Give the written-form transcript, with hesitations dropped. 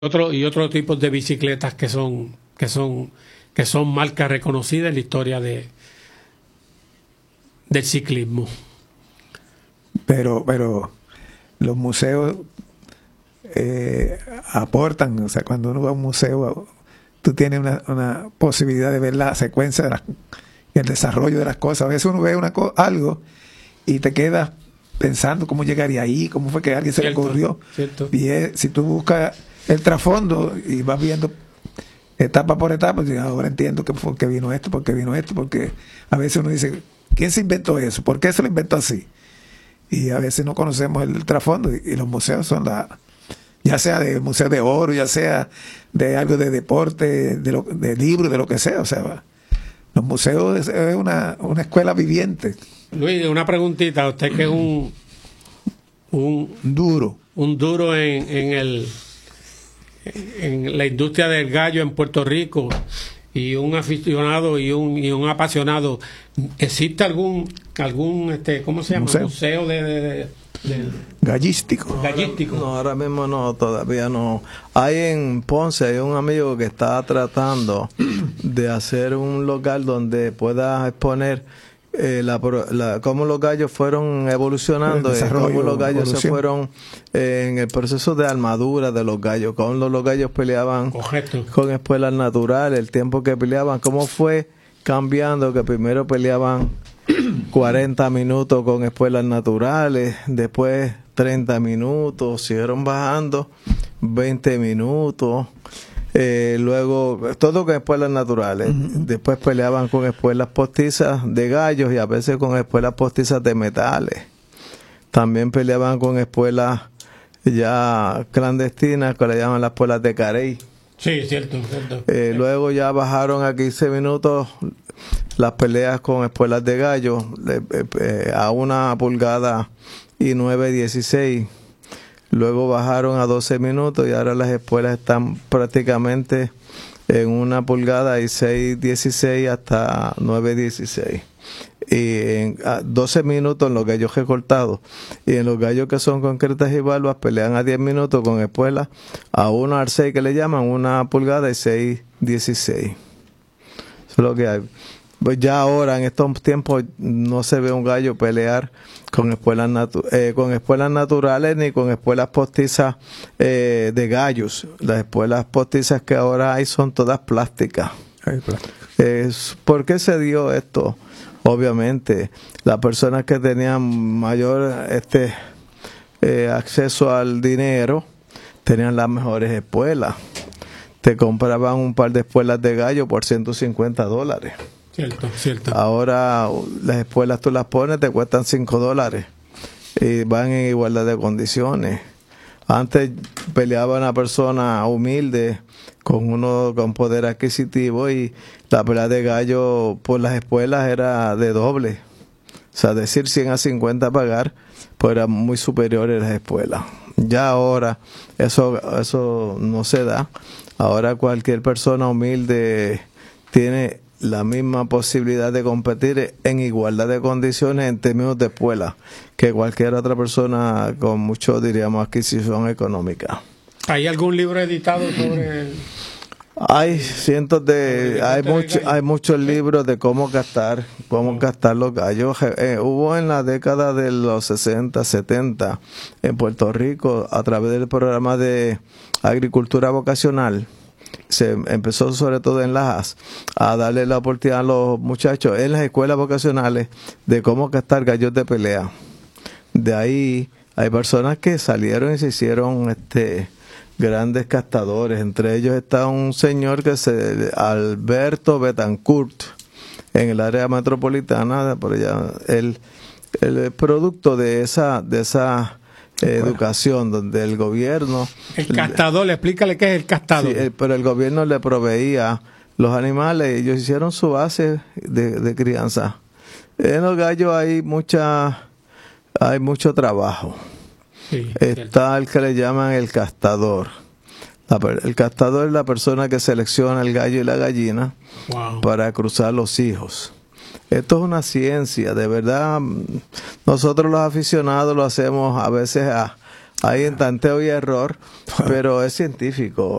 otro tipo de bicicletas que son marcas reconocidas en la historia del ciclismo. Pero los museos aportan, o sea, cuando uno va a un museo, tú tienes una posibilidad de ver la secuencia y el desarrollo de las cosas. A veces uno ve algo y te quedas pensando cómo llegaría ahí, cómo fue que a alguien se le ocurrió. Cierto. Y si tú buscas el trasfondo y vas viendo etapa por etapa, ahora entiendo por qué vino esto, porque a veces uno dice, ¿quién se inventó eso? ¿Por qué se lo inventó así? Y a veces no conocemos el trasfondo, y los museos son ya sea de museo de oro, ya sea de algo de deporte, de libros, de lo que sea. O sea, los museos es una escuela viviente. Luis, una preguntita, usted que es un duro en la industria del gallo en Puerto Rico, y un aficionado y un apasionado, ¿existe algún ¿cómo se llama? Museo de gallístico. No, ahora mismo no, todavía no. Hay en Ponce, hay un amigo que está tratando de hacer un local donde pueda exponer cómo los gallos fueron evolucionando, cómo los gallos se fueron en el proceso de armadura de los gallos, cómo los gallos peleaban con espuelas naturales, el tiempo que peleaban, cómo fue cambiando, que primero peleaban 40 minutos con espuelas naturales, después 30 minutos, siguieron bajando 20 minutos. Luego todo con espuelas naturales. Después peleaban con espuelas postizas de gallos y a veces con espuelas postizas de metales. También peleaban con espuelas ya clandestinas, que le llaman las espuelas de carey. Sí, cierto. Luego ya bajaron a 15 minutos las peleas con espuelas de gallo a 1 pulgada y 9/16. Luego bajaron a 12 minutos y ahora las espuelas están prácticamente en 1 pulgada y 6/16 hasta 9/16. Y en 12 minutos en los gallos recortados. Y en los gallos que son concretas y barbas pelean a 10 minutos con espuelas a 1/6 que le llaman 1 pulgada y 6/16. Eso es lo que hay. Pues ya ahora en estos tiempos no se ve un gallo pelear con espuelas naturales ni con espuelas postizas de gallos. Las espuelas postizas que ahora hay son todas plásticas. ¿Por qué se dio esto? Obviamente, las personas que tenían mayor acceso al dinero tenían las mejores espuelas. Te compraban un par de espuelas de gallo por $150. Cierto. Ahora las espuelas tú las pones, te cuestan $5 y van en igualdad de condiciones. Antes peleaba una persona humilde con poder adquisitivo y la pelea de gallo por las espuelas era de doble. O sea, decir 100 a 50 pagar, pues eran muy superiores las espuelas. Ya ahora eso no se da. Ahora cualquier persona humilde tiene la misma posibilidad de competir en igualdad de condiciones en términos de espuela que cualquier otra persona con mucho, diríamos, adquisición económica. ¿Hay algún libro editado sobre Hay muchos libros de cómo gastar los gallos. Hubo en la década de los 60, 70 en Puerto Rico, a través del programa de agricultura vocacional, se empezó sobre todo en Lajas a darle la oportunidad a los muchachos en las escuelas vocacionales de cómo gastar gallos de pelea. De ahí hay personas que salieron y se hicieron grandes castadores. Entre ellos está un señor Alberto Betancourt, en el área metropolitana, por allá. El producto de esa educación donde el gobierno... El castador, explícale qué es el castador. Sí, pero el gobierno le proveía los animales, ellos hicieron su base de crianza. En los gallos hay mucho trabajo. Sí, está el que le llaman el castador. El castador es la persona que selecciona el gallo y la gallina para cruzar los hijos. Esto es una ciencia, de verdad. Nosotros los aficionados lo hacemos a veces a Hay en tanteo y error, pero es científico.